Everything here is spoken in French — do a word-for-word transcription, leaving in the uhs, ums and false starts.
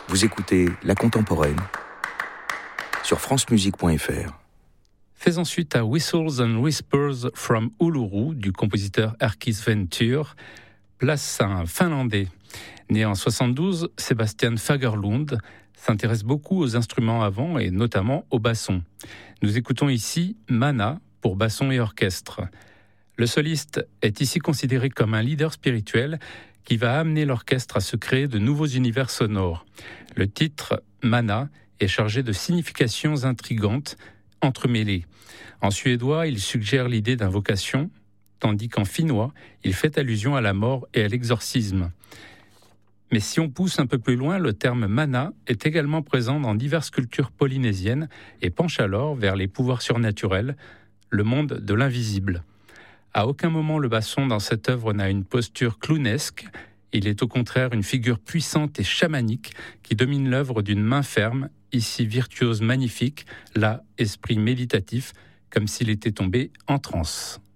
Vous écoutez La Contemporaine sur francemusique point f r. Faisons suite à Whistles and Whispers from Uluru du compositeur Erkki Sventure, place à un Finlandais. Né en soixante-douze, Sebastian Fagerlund s'intéresse beaucoup aux instruments à vent et notamment au basson. Nous écoutons ici Mana pour basson et orchestre. Le soliste est ici considéré comme un leader spirituel qui va amener l'orchestre à se créer de nouveaux univers sonores. Le titre Mana est chargé de significations intrigantes entremêlées. En suédois, il suggère l'idée d'invocation, tandis qu'en finnois, il fait allusion à la mort et à l'exorcisme. Mais si on pousse un peu plus loin, le terme mana est également présent dans diverses cultures polynésiennes et penche alors vers les pouvoirs surnaturels, le monde de l'invisible. À aucun moment le basson dans cette œuvre n'a une posture clownesque, il est au contraire une figure puissante et chamanique qui domine l'œuvre d'une main ferme, ici virtuose magnifique, là esprit méditatif, comme s'il était tombé en transe.